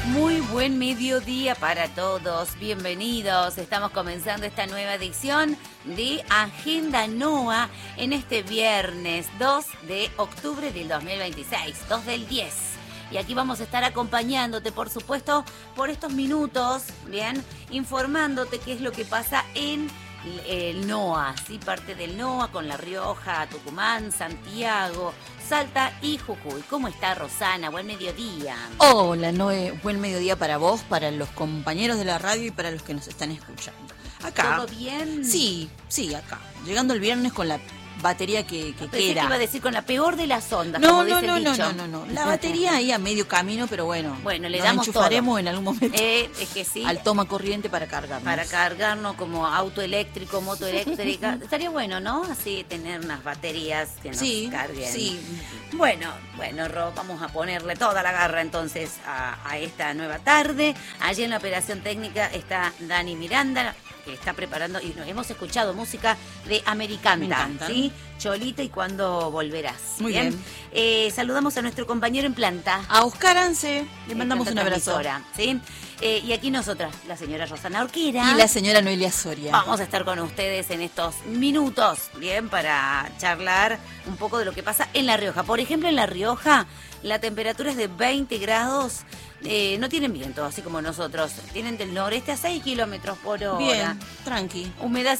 Muy buen mediodía para todos, bienvenidos. Estamos comenzando esta nueva edición de Agenda NOA en este viernes 2 de octubre del 2026, 2 del 10. Y aquí vamos a estar acompañándote, por supuesto, por estos minutos, bien, informándote qué es lo que pasa en el NOA, ¿sí? Parte del NOA con La Rioja, Tucumán, Santiago, Salta y Jujuy. ¿Cómo está, Rosana? Buen mediodía. Hola, Noé. Buen mediodía para vos, para los compañeros de la radio y para los que nos están escuchando. Acá. ¿Todo bien? Sí, acá. Llegando el viernes con la batería que Pensé queda. que iba a decir con la peor de las ondas, No, como no, dice no, el no, dicho. no. La batería ahí a medio camino, pero bueno. Bueno, le nos damos enchufaremos todo. En algún momento. Es que sí. Al toma corriente para cargarnos. Para cargarnos como auto eléctrico, moto eléctrica. Estaría bueno, ¿no? Así tener unas baterías que nos carguen. Sí. Bueno, Ro, vamos a ponerle toda la garra entonces a esta nueva tarde. Allí en la operación técnica está Dani Miranda, que está preparando, y nos hemos escuchado música de Americanta, ¿sí? Cholita y Cuándo Volverás. Muy bien. Saludamos a nuestro compañero en planta. A Oscar Ance, le mandamos un abrazo. ¿Sí? Y aquí nosotras, la señora Rosana Orquera. Y la señora Noelia Soria. Vamos a estar con ustedes en estos minutos, bien, para charlar un poco de lo que pasa en La Rioja. Por ejemplo, en La Rioja, la temperatura es de 20 grados. No tienen viento, así como nosotros. Tienen del noreste a 6 kilómetros por hora. Bien, tranqui. Humedad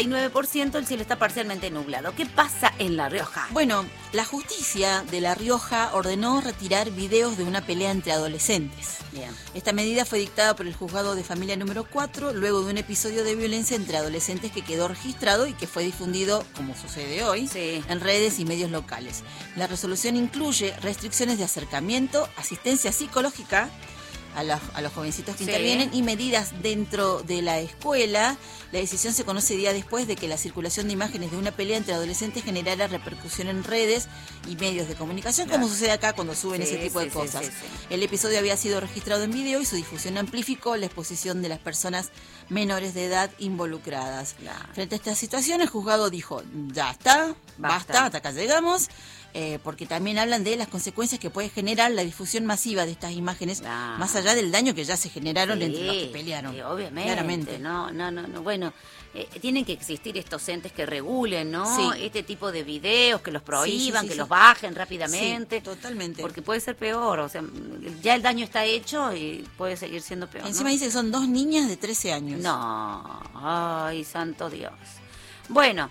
59%, el cielo está parcialmente nublado. ¿Qué pasa en La Rioja? Bueno, la justicia de La Rioja ordenó retirar videos de una pelea entre adolescentes. Bien. Esta medida fue dictada por el juzgado de familia número 4 luego de un episodio de violencia entre adolescentes que quedó registrado y que fue difundido, como sucede hoy, en redes y medios locales. La resolución incluye restricciones de acercamiento, asistencia psicológica a los jovencitos que intervienen y medidas dentro de la escuela. La decisión se conoce días después de que la circulación de imágenes de una pelea entre adolescentes generara repercusión en redes y medios de comunicación, como sucede acá cuando suben ese tipo de cosas. El episodio había sido registrado en video y su difusión amplificó la exposición de las personas menores de edad involucradas. Frente a esta situación, el juzgado dijo, ya está, basta, hasta acá llegamos. Porque también hablan de las consecuencias que puede generar la difusión masiva de estas imágenes, más allá del daño que ya se generaron entre los que pelearon. Obviamente, claramente. No. Bueno, tienen que existir estos entes que regulen, ¿no? Este tipo de videos, que los prohíban, que los bajen rápidamente. Sí, totalmente. Porque puede ser peor, o sea, ya el daño está hecho y puede seguir siendo peor. Encima dice que son 2 niñas de 13 años. No, ay, santo Dios. Bueno,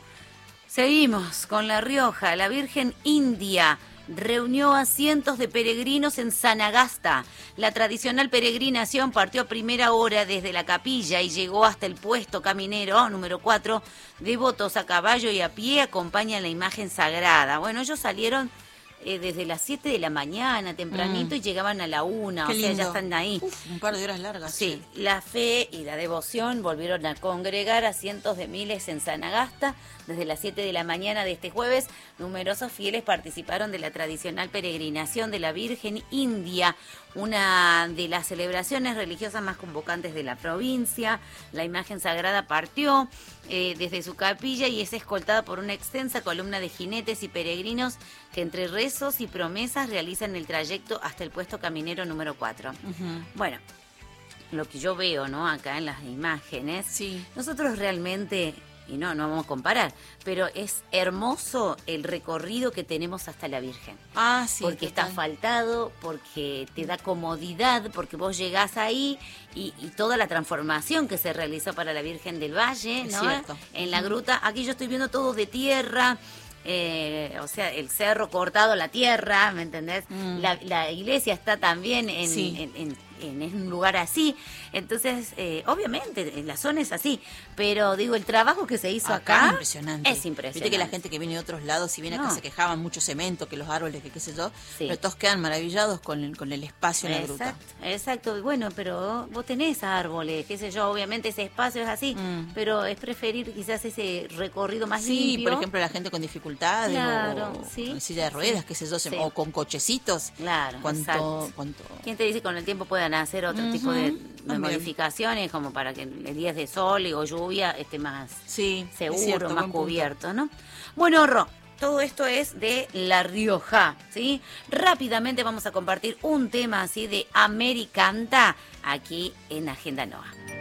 seguimos con La Rioja. La Virgen India reunió a cientos de peregrinos en Sanagasta. La tradicional peregrinación partió a primera hora desde la capilla y llegó hasta el puesto caminero número 4. Devotos a caballo y a pie acompañan la imagen sagrada. Bueno, ellos salieron desde las 7 de la mañana, tempranito, y llegaban a la 1, Qué o sea, lindo. ya están ahí. Un par de horas largas. Sí, la fe y la devoción volvieron a congregar a cientos de miles en Sanagasta. Desde las 7 de la mañana de este jueves, numerosos fieles participaron de la tradicional peregrinación de la Virgen India, una de las celebraciones religiosas más convocantes de la provincia. La imagen sagrada partió desde su capilla y es escoltada por una extensa columna de jinetes y peregrinos que entre rezos y promesas realizan el trayecto hasta el puesto caminero número 4. Bueno, lo que yo veo, ¿no? Acá en las imágenes, nosotros realmente, y no vamos a comparar, pero es hermoso el recorrido que tenemos hasta la Virgen. Porque está asfaltado, porque te da comodidad, porque vos llegás ahí y toda la transformación que se realizó para la Virgen del Valle, ¿no? En la gruta, aquí yo estoy viendo todo de tierra. O sea, el cerro cortado, la tierra, ¿me entendés? La iglesia está también en un lugar así. Entonces, obviamente, la zona es así. Pero, digo, el trabajo que se hizo acá es impresionante. Viste que la gente que viene de otros lados, si bien acá se quejaban mucho cemento, que los árboles, que qué sé yo, pero todos quedan maravillados con el espacio en la gruta. Exacto. Bueno, pero vos tenés árboles, qué sé yo, obviamente ese espacio es así, pero es preferir quizás ese recorrido más limpio. Por ejemplo, la gente con dificultades o con silla de ruedas, qué sé yo, o con cochecitos. Claro, ¿Cuánto? ¿Quién te dice que con el tiempo puedan hacer otro tipo de modificaciones, como para que en días de sol o lluvia esté más seguro, más cubierto, ¿no? Bueno, Ro, todo esto es de La Rioja, ¿sí? Rápidamente vamos a compartir un tema así de Americanta aquí en Agenda NOA.